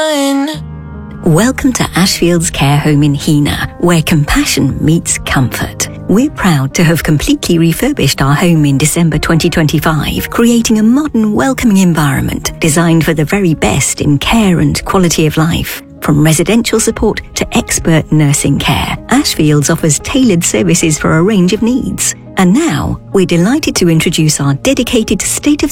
fun. Welcome to Ashfield's Care Home in Heanor, where compassion meets comfort. We're proud to have completely refurbished our home in December 2025, creating a modern, welcoming environment designed for the very best in care and quality of life. From residential support to expert nursing care, Ashfields offers tailored services for a range of needs. And now, we're delighted to introduce our dedicated state-of